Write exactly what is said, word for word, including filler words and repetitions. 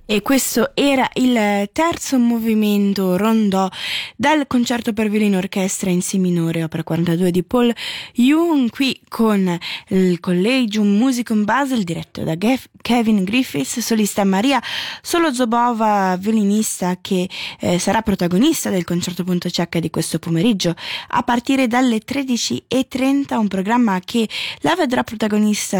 E questo era il terzo movimento rondò dal concerto per violino orchestra in Si minore opera quarantadue di Paul Young, qui con il Collegium Musicum Basel diretto da Gef- Kevin Griffiths, solista Maria Solozobova, violinista, che eh, sarà protagonista del concerto punto C H di questo pomeriggio a partire dalle tredici e trenta, un programma che la vedrà protagonista